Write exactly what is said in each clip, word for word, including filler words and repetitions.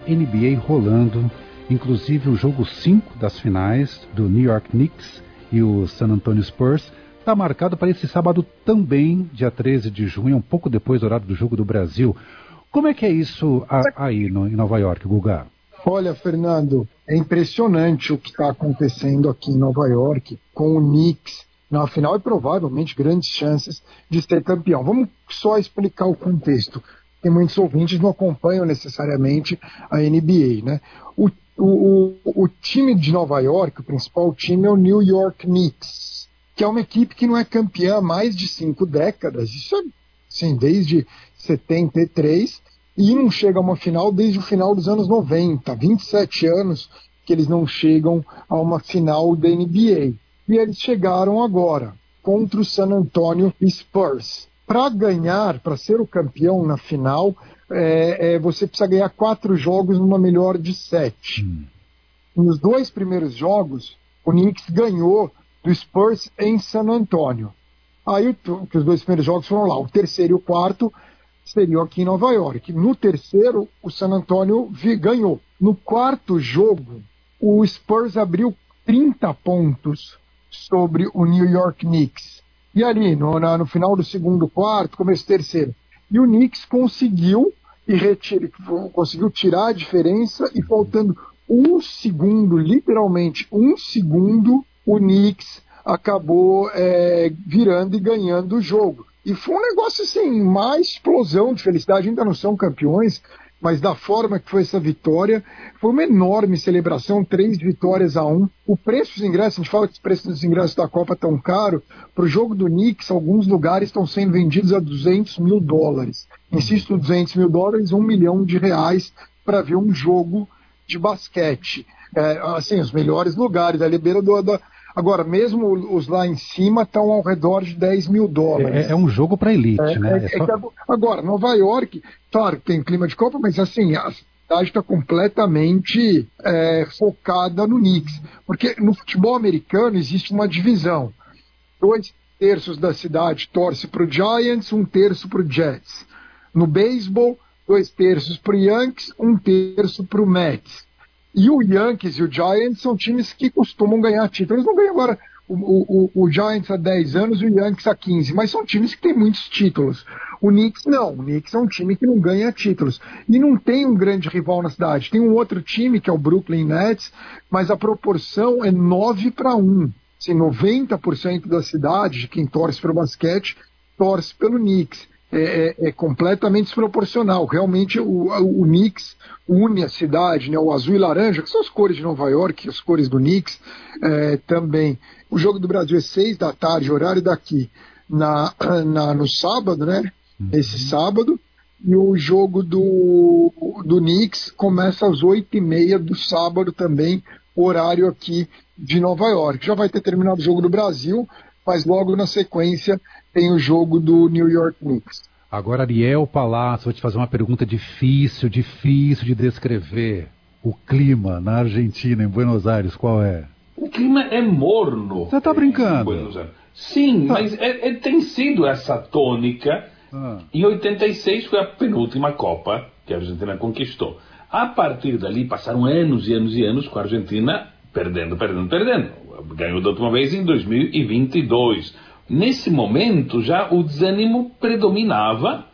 N B A rolando, inclusive o jogo cinco das finais do New York Knicks e o San Antonio Spurs está marcado para esse sábado também, dia treze de junho, um pouco depois do horário do jogo do Brasil. Como é que é isso aí no, em Nova York, Guga? Olha, Fernando, é impressionante o que está acontecendo aqui em Nova York com o Knicks na final e provavelmente grandes chances de ser campeão. Vamos só explicar o contexto. Tem muitos ouvintes que não acompanham necessariamente a N B A, né? O, o, o time de Nova York, o principal time é o New York Knicks, que é uma equipe que não é campeã há mais de cinco décadas, isso é, assim, desde setenta e três, e não chega a uma final desde o final dos anos noventa, vinte e sete anos que eles não chegam a uma final da N B A. E eles chegaram agora contra o San Antonio Spurs. Para ganhar, para ser o campeão na final, é, é, você precisa ganhar quatro jogos numa melhor de sete. Hum. Nos dois primeiros jogos, o Knicks ganhou do Spurs em San Antonio. Aí o, que os dois primeiros jogos foram lá. O terceiro e o quarto seriam aqui em Nova York. No terceiro, o San Antonio ganhou. No quarto jogo, o Spurs abriu trinta pontos sobre o New York Knicks. E ali, no, na, no final do segundo quarto, começo do terceiro. E o Knicks conseguiu, e retira, conseguiu tirar a diferença, e faltando um segundo, literalmente um segundo, o Knicks acabou é, virando e ganhando o jogo. E foi um negócio assim, mais explosão de felicidade, ainda não são campeões, mas da forma que foi essa vitória, foi uma enorme celebração, três vitórias a um. O preço dos ingressos, a gente fala que o preço dos ingressos da Copa é tão caro, para o jogo do Knicks, alguns lugares estão sendo vendidos a duzentos mil dólares. Insisto, duzentos mil dólares, um milhão de reais para ver um jogo de basquete. É, assim, os melhores lugares, ali beira do... Da... Agora, mesmo os lá em cima estão ao redor de dez mil dólares. É, é um jogo para elite, é, né? É, é só... Agora, Nova York, claro, tem clima de Copa, mas assim, a cidade está completamente é, focada no Knicks. Porque no futebol americano existe uma divisão. Dois terços da cidade torce para o Giants, um terço para o Jets. No beisebol, dois terços para o Yankees, um terço para o Mets. E o Yankees e o Giants são times que costumam ganhar títulos. Eles não ganham agora o, o, o Giants há dez anos e o Yankees há quinze, mas são times que têm muitos títulos. O Knicks não. O Knicks é um time que não ganha títulos. E não tem um grande rival na cidade. Tem um outro time, que é o Brooklyn Nets, mas a proporção é nove para um. Assim, noventa por cento da cidade, de quem torce para o basquete, torce pelo Knicks. É, é, é completamente desproporcional. Realmente o, o, o Knicks une a cidade, né? O azul e laranja, que são as cores de Nova York, as cores do Knicks é, também. O jogo do Brasil é seis da tarde, horário daqui, na, na, no sábado, né? Esse sábado. E o jogo do, do Knicks começa às oito e meia do sábado também, horário aqui de Nova York. Já vai ter terminado o jogo do Brasil, mas logo na sequência tem o jogo do New York Knicks. Agora, Ariel Palácio, vou te fazer uma pergunta difícil, difícil de descrever. O clima na Argentina, em Buenos Aires, qual é? O clima é morno. Você tá brincando? Buenos Aires. Sim, ah. mas é, é, tem sido essa tônica. Ah. Em oitenta e seis foi a penúltima Copa que a Argentina conquistou. A partir dali passaram anos e anos e anos com a Argentina perdendo, perdendo, perdendo. Ganhou da última vez em dois mil e vinte e dois. Nesse momento já o desânimo predominava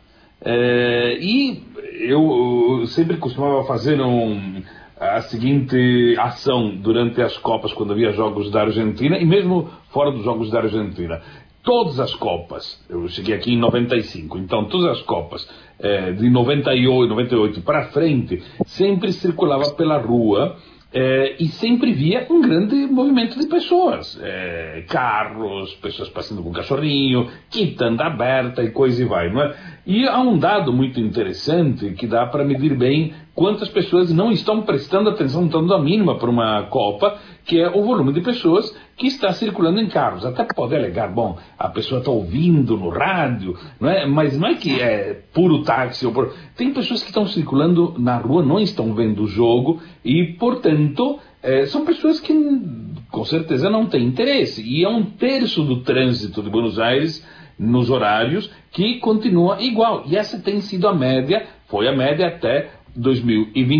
é, e eu sempre costumava fazer um, a seguinte ação durante as Copas, quando havia jogos da Argentina e mesmo fora dos jogos da Argentina. Todas as Copas, eu cheguei aqui em noventa e cinco, então todas as Copas é, de noventa e oito, noventa e oito para frente, sempre circulava pela rua. É, e sempre via um grande movimento de pessoas, é, carros, pessoas passando com cachorrinho, quitanda aberta e coisa e vai, não é? E há um dado muito interessante que dá para medir bem quantas pessoas não estão prestando atenção, não estão dando a mínima para uma Copa, que é o volume de pessoas que está circulando em carros. Até pode alegar, bom, a pessoa está ouvindo no rádio, não é? Mas não é que é puro táxi. Ou por... Tem pessoas que estão circulando na rua, não estão vendo o jogo e, portanto, é, são pessoas que com certeza não têm interesse. E é um terço do trânsito de Buenos Aires nos horários que continua igual. E essa tem sido a média, foi a média até dois mil e vinte.